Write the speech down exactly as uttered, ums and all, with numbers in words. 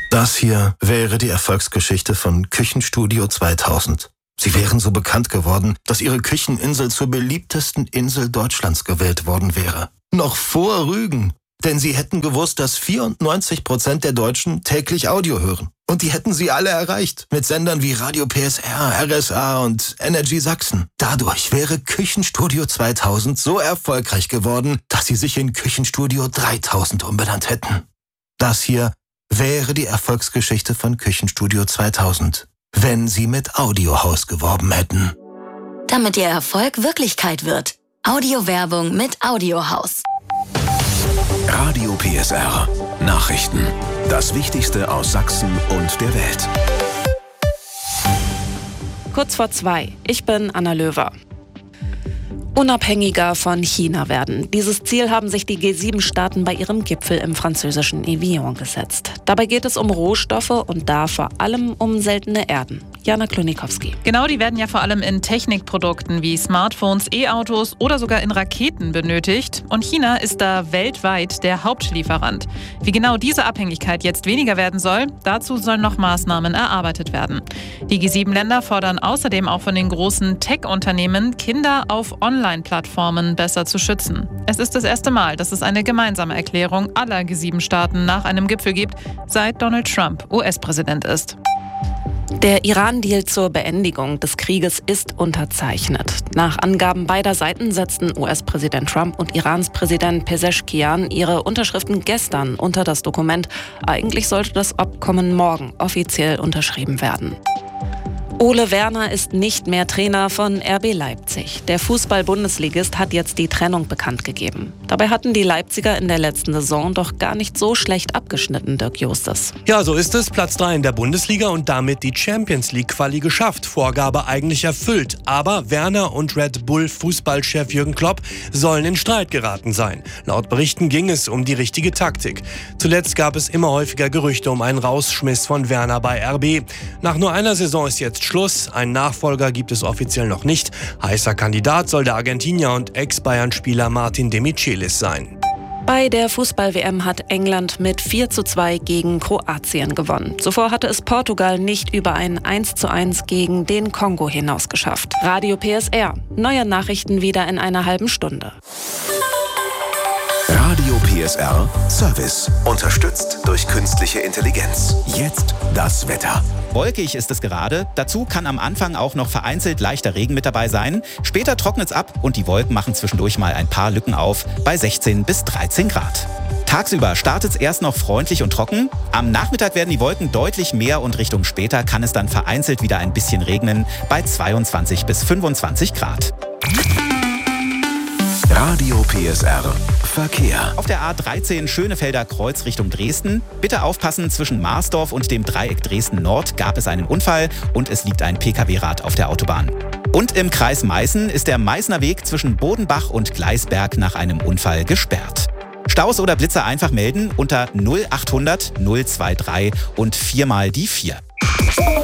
Das hier wäre die Erfolgsgeschichte von Küchenstudio zweitausend. Sie wären so bekannt geworden, dass ihre Kücheninsel zur beliebtesten Insel Deutschlands gewählt worden wäre. Noch vor Rügen. Denn sie hätten gewusst, dass vierundneunzig Prozent der Deutschen täglich Audio hören. Und die hätten sie alle erreicht. Mit Sendern wie Radio P S R, R S A und Energy Sachsen. Dadurch wäre Küchenstudio zweitausend so erfolgreich geworden, dass sie sich in Küchenstudio dreitausend umbenannt hätten. Das hier wäre die Erfolgsgeschichte von Küchenstudio zweitausend, wenn sie mit Audiohaus geworben hätten. Damit ihr Erfolg Wirklichkeit wird. Audiowerbung mit Audiohaus. Radio P S R. Nachrichten. Das Wichtigste aus Sachsen und der Welt. Kurz vor zwei. Ich bin Anna Löwer. Unabhängiger von China werden. Dieses Ziel haben sich die G sieben Staaten bei ihrem Gipfel im französischen Evian gesetzt. Dabei geht es um Rohstoffe und da vor allem um seltene Erden. Jana Klonikowski. Genau, die werden ja vor allem in Technikprodukten wie Smartphones, E-Autos oder sogar in Raketen benötigt. Und China ist da weltweit der Hauptlieferant. Wie genau diese Abhängigkeit jetzt weniger werden soll, dazu sollen noch Maßnahmen erarbeitet werden. Die G sieben Länder fordern außerdem auch von den großen Tech-Unternehmen, Kinder auf Online-Plattformen besser zu schützen. Es ist das erste Mal, dass es eine gemeinsame Erklärung aller G sieben Staaten nach einem Gipfel gibt, seit Donald Trump U S-Präsident ist. Der Iran-Deal zur Beendigung des Krieges ist unterzeichnet. Nach Angaben beider Seiten setzten U S-Präsident Trump und Irans Präsident Pezeshkian ihre Unterschriften gestern unter das Dokument. Eigentlich sollte das Abkommen morgen offiziell unterschrieben werden. Ole Werner ist nicht mehr Trainer von R B Leipzig. Der Fußball-Bundesligist hat jetzt die Trennung bekannt gegeben. Dabei hatten die Leipziger in der letzten Saison doch gar nicht so schlecht abgeschnitten, Dirk Justus. Ja, so ist es. Platz drei in der Bundesliga und damit die Champions League-Quali geschafft. Vorgabe eigentlich erfüllt. Aber Werner und Red Bull-Fußballchef Jürgen Klopp sollen in Streit geraten sein. Laut Berichten ging es um die richtige Taktik. Zuletzt gab es immer häufiger Gerüchte um einen Rausschmiss von Werner bei R B. Nach nur einer Saison ist jetzt Schluss. Einen Nachfolger gibt es offiziell noch nicht. Heißer Kandidat soll der Argentinier und Ex-Bayern-Spieler Martin de Michelis sein. Bei der Fußball-W M hat England mit vier zu zwei gegen Kroatien gewonnen. Zuvor hatte es Portugal nicht über ein eins zu eins gegen den Kongo hinaus geschafft. Radio P S R. Neue Nachrichten wieder in einer halben Stunde. Radio P S R Service. Unterstützt durch künstliche Intelligenz. Jetzt das Wetter. Wolkig ist es gerade. Dazu kann am Anfang auch noch vereinzelt leichter Regen mit dabei sein. Später trocknet es ab und die Wolken machen zwischendurch mal ein paar Lücken auf bei sechzehn bis dreizehn Grad. Tagsüber startet es erst noch freundlich und trocken. Am Nachmittag werden die Wolken deutlich mehr und Richtung später kann es dann vereinzelt wieder ein bisschen regnen bei zweiundzwanzig bis fünfundzwanzig Grad. Radio P S R Verkehr. Auf der A dreizehn Schönefelder Kreuz Richtung Dresden. Bitte aufpassen, zwischen Marsdorf und dem Dreieck Dresden Nord gab es einen Unfall und es liegt ein P K W-Rad auf der Autobahn. Und im Kreis Meißen ist der Meißner Weg zwischen Bodenbach und Gleisberg nach einem Unfall gesperrt. Staus oder Blitzer einfach melden unter null achthundert null drei drei und viermal die vier.